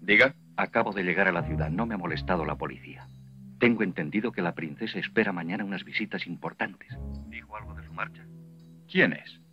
Diga. Acabo de llegar a la ciudad. No me ha molestado la policía. Tengo entendido que la princesa espera mañana unas visitas importantes. ¿Dijo algo de su marcha? ¿Quién es?